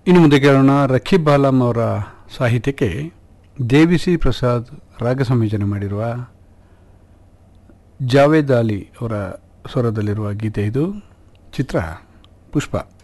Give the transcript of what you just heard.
ಇನ್ನು ಮುಂದೆ ಕೇಳೋಣ ರಖೀಬ್ ಬಾಲಂ ಅವರ ಸಾಹಿತ್ಯಕ್ಕೆ ದೇವಿಸಿ ಪ್ರಸಾದ್ ರಾಗ ಸಂಯೋಜನೆ ಮಾಡಿರುವ ಜಾವೇದ್ ಅಲಿ ಅವರ ಸ್ವರದಲ್ಲಿರುವ ಗೀತೆ ಇದು. ಚಿತ್ರ ಪುಷ್ಪ.